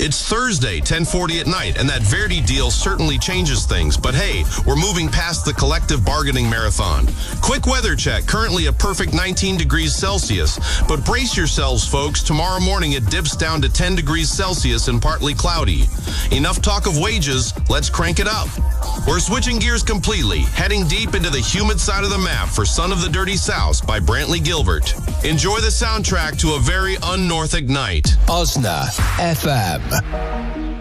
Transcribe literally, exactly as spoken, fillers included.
It's Thursday, ten forty at night, and that Verdi deal certainly changes things. But hey, we're moving past the collective bargaining marathon. Quick weather check, currently a perfect nineteen degrees Celsius. But brace yourselves, folks. Tomorrow morning it dips down to ten degrees Celsius and partly cloudy. Enough talk of wages. Let's crank it up. We're switching gears completely, heading deep into the humid side of the map for Son of the Dirty South by Brantley Gilbert. Enjoy the soundtrack to a very un-Northic night. Osna F M.